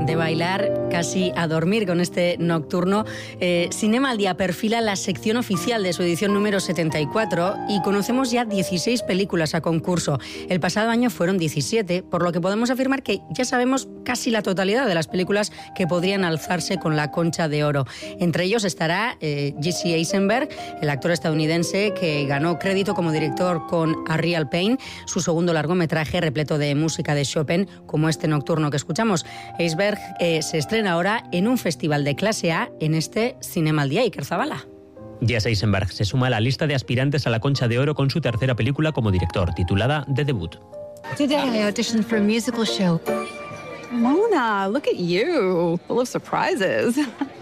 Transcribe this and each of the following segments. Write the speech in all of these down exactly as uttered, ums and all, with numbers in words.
de bailar casi a dormir con este nocturno. Eh, Cinema al Día perfila la sección oficial de su edición número setenta y cuatro y conocemos ya dieciséis películas a concurso. El pasado año fueron diecisiete, por lo que podemos afirmar que ya sabemos casi la totalidad de las películas que podrían alzarse con la Concha de Oro. Entre ellos estará eh, Jesse Eisenberg, el actor estadounidense que ganó crédito como director con A Real Pain, su segundo largometraje repleto de música de Chopin, como este nocturno que escuchamos. Eisenberg eh, se estrena ahora en un festival de clase A en este Cinema al Día. Iker Zabala. Jesse Eisenberg se suma a la lista de aspirantes a la Concha de Oro con su tercera película como director, titulada The Debut. Today I auditioned for a musical show. Mona, look at you, full of surprises.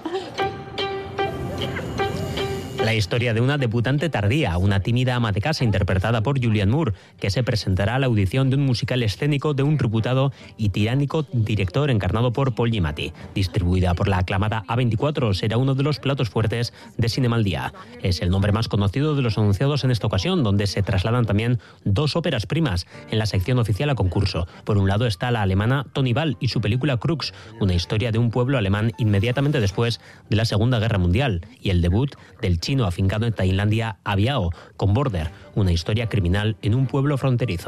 La historia de una debutante tardía, una tímida ama de casa interpretada por Julianne Moore, que se presentará a la audición de un musical escénico de un reputado y tiránico director encarnado por Paul Giamatti. Distribuida por la aclamada A veinticuatro, será uno de los platos fuertes de Cinema al Día. Es el nombre más conocido de los anunciados en esta ocasión, donde se trasladan también dos óperas primas en la sección oficial a concurso. Por un lado está la alemana Toni Ball y su película Crux, una historia de un pueblo alemán inmediatamente después de la Segunda Guerra Mundial, y el debut del chino afincado en Tailandia, Aviao, con Border, una historia criminal en un pueblo fronterizo.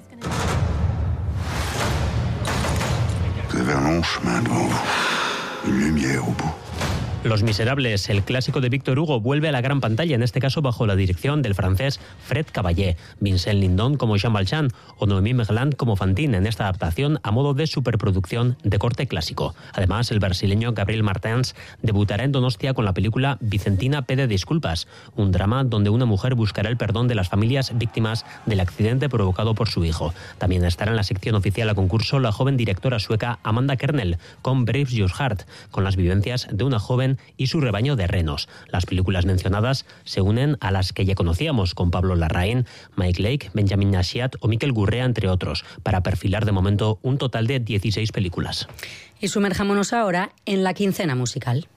Los Miserables, el clásico de Víctor Hugo, vuelve a la gran pantalla, en este caso bajo la dirección del francés Fred Caballé, Vincent Lindon como Jean Valjean o Noémie Merlant como Fantine en esta adaptación a modo de superproducción de corte clásico. Además, el brasileño Gabriel Martins debutará en Donostia con la película Vicentina pide disculpas, un drama donde una mujer buscará el perdón de las familias víctimas del accidente provocado por su hijo. También estará en la sección oficial a concurso la joven directora sueca Amanda Kernel con Braves Your Heart, con las vivencias de una joven y su rebaño de renos. Las películas mencionadas se unen a las que ya conocíamos, con Pablo Larraín, Mike Lake, Benjamin Nashiat o Miquel Gurrea, entre otros, para perfilar de momento un total de dieciséis películas. Y sumerjámonos ahora en la quincena musical.